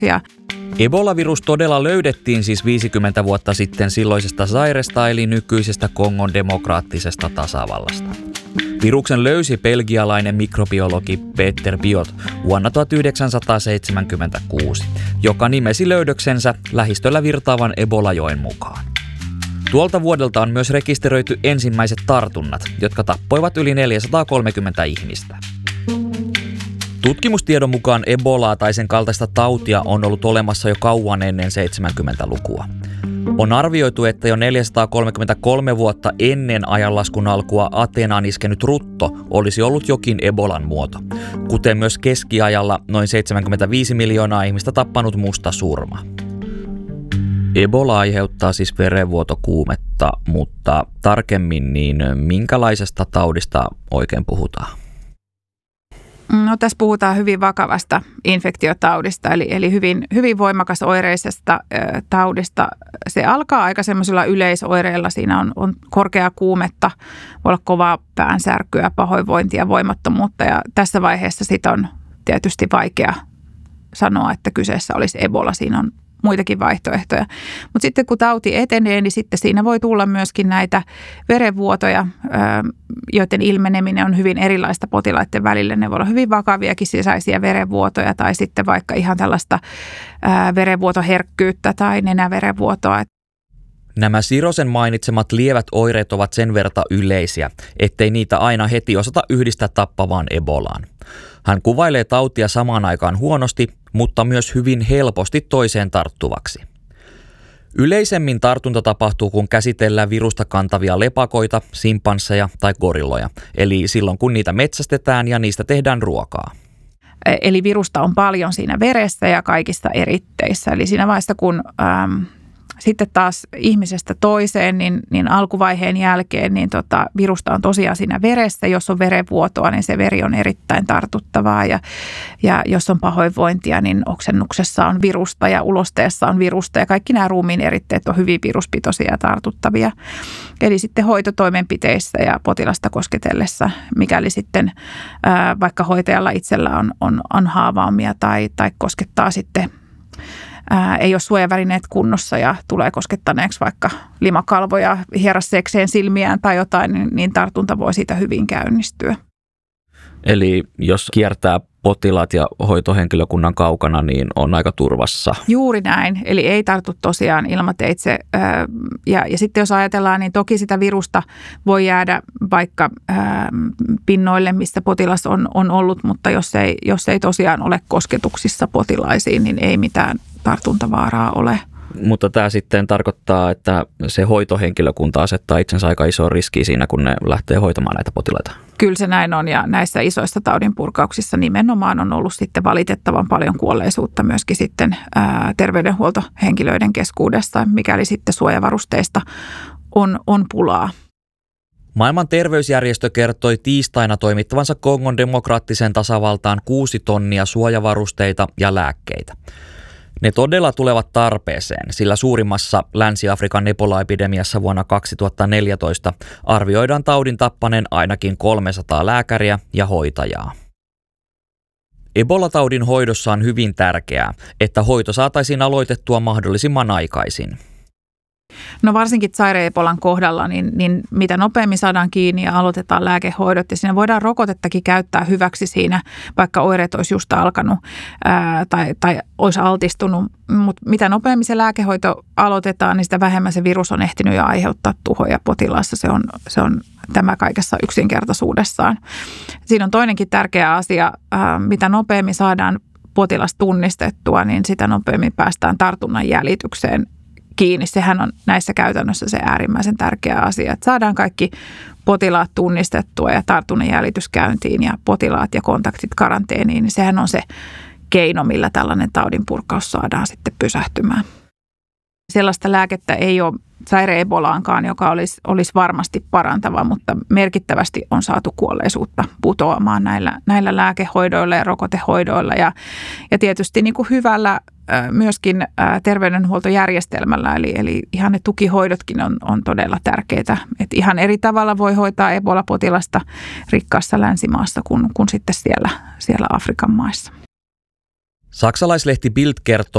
Ja Ebola-virus todella löydettiin siis 50 vuotta sitten silloisesta Zairesta eli nykyisestä Kongon demokraattisesta tasavallasta. Viruksen löysi belgialainen mikrobiologi Peter Biot vuonna 1976, joka nimesi löydöksensä lähistöllä virtaavan Ebola-joen mukaan. Tuolta vuodelta on myös rekisteröity ensimmäiset tartunnat, jotka tappoivat yli 430 ihmistä. Tutkimustiedon mukaan Ebolaa tai sen kaltaista tautia on ollut olemassa jo kauan ennen 70-lukua. On arvioitu, että jo 433 vuotta ennen ajanlaskun alkua Ateenaan iskenyt rutto olisi ollut jokin Ebolan muoto, kuten myös keskiajalla noin 75 miljoonaa ihmistä tappanut musta surma. Ebola aiheuttaa siis verenvuotokuumetta, mutta tarkemmin niin minkälaisesta taudista oikein puhutaan? No, tässä puhutaan hyvin vakavasta infektiotaudista, eli hyvin voimakas oireisesta taudista. Se alkaa aika semmoisilla yleisoireilla. Siinä on korkea kuumetta, voi olla kovaa päänsärkyä, pahoinvointia, voimattomuutta. Ja tässä vaiheessa sitten on tietysti vaikea sanoa, että kyseessä olisi Ebola. Siinä on muitakin vaihtoehtoja. Mutta sitten kun tauti etenee, niin sitten siinä voi tulla myöskin näitä verenvuotoja, joiden ilmeneminen on hyvin erilaista potilaiden välillä. Ne voi olla hyvin vakaviakin sisäisiä verenvuotoja tai sitten vaikka ihan tällaista verenvuotoherkkyyttä tai nenäverenvuotoa. Nämä Sirosen mainitsemat lievät oireet ovat sen verta yleisiä, ettei niitä aina heti osata yhdistää tappavaan Ebolaan. Hän kuvailee tautia samaan aikaan huonosti, mutta myös hyvin helposti toiseen tarttuvaksi. Yleisemmin tartunta tapahtuu, kun käsitellään virusta kantavia lepakoita, simpansseja tai gorilloja, eli silloin kun niitä metsästetään ja niistä tehdään ruokaa. Eli virusta on paljon siinä veressä ja kaikista eritteissä, eli siinä vaiheessa kun sitten taas ihmisestä toiseen, niin alkuvaiheen jälkeen niin virusta on tosiaan siinä veressä. Jos on verenvuotoa, niin se veri on erittäin tartuttavaa. Ja jos on pahoinvointia, niin oksennuksessa on virusta ja ulosteessa on virusta. Ja kaikki nämä ruumiin eritteet on hyvin viruspitoisia ja tartuttavia. Eli sitten hoitotoimenpiteissä ja potilasta kosketellessa, mikäli sitten vaikka hoitajalla itsellä on haavaamia tai koskettaa sitten ei ole suojavälineet kunnossa ja tulee koskettaneeksi vaikka limakalvoja, hierasseekseen silmiään tai jotain, niin tartunta voi siitä hyvin käynnistyä. Eli jos kiertää potilaat ja hoitohenkilökunnan kaukana, niin on aika turvassa. Juuri näin. Eli ei tartu tosiaan ilmateitse. Ja sitten jos ajatellaan, niin toki sitä virusta voi jäädä vaikka pinnoille, missä potilas on ollut, mutta jos ei tosiaan ole kosketuksissa potilaisiin, niin ei mitään tartuntavaaraa ole. Mutta tämä sitten tarkoittaa, että se hoitohenkilökunta asettaa itsensä aika isoon riskiin siinä, kun ne lähtee hoitamaan näitä potilaita. Kyllä se näin on, ja näissä isoissa taudinpurkauksissa nimenomaan on ollut sitten valitettavan paljon kuolleisuutta myöskin sitten terveydenhuoltohenkilöiden keskuudessa, mikäli sitten suojavarusteista on pulaa. Maailman terveysjärjestö kertoi tiistaina toimittavansa Kongon demokraattiseen tasavaltaan 6 tonnia suojavarusteita ja lääkkeitä. Ne todella tulevat tarpeeseen, sillä suurimmassa Länsi-Afrikan Ebola-epidemiassa vuonna 2014 arvioidaan taudin tappaneen ainakin 300 lääkäriä ja hoitajaa. Ebola-taudin hoidossa on hyvin tärkeää, että hoito saataisiin aloitettua mahdollisimman aikaisin. No varsinkin Zaire-Ebolan kohdalla, niin mitä nopeammin saadaan kiinni ja aloitetaan lääkehoidot ja siinä voidaan rokotettakin käyttää hyväksi siinä, vaikka oireet olisi just alkanut tai olisi altistunut. Mutta mitä nopeammin se lääkehoito aloitetaan, niin sitä vähemmän se virus on ehtinyt jo aiheuttaa tuhoja potilaassa. Se on tämä kaikessa yksinkertaisuudessaan. Siinä on toinenkin tärkeä asia, mitä nopeammin saadaan potilas tunnistettua, niin sitä nopeammin päästään tartunnan jäljitykseen kiinni. Sehän on näissä käytännössä se äärimmäisen tärkeä asia, että saadaan kaikki potilaat tunnistettua ja tartunnan jäljitys käyntiin ja potilaat ja kontaktit karanteeniin, niin sehän on se keino, millä tällainen taudinpurkaus saadaan sitten pysähtymään. Sellaista lääkettä ei ole Zaire-Ebolaankaan, joka olisi varmasti parantava, mutta merkittävästi on saatu kuolleisuutta putoamaan näillä lääkehoidoilla ja rokotehoidoilla ja tietysti niin kuin hyvällä myöskin terveydenhuoltojärjestelmällä, eli ihan ne tukihoidotkin on todella tärkeitä. Et ihan eri tavalla voi hoitaa Ebola-potilasta rikkaassa länsimaassa kuin sitten siellä Afrikan maissa. Saksalaislehti Bild kertoo,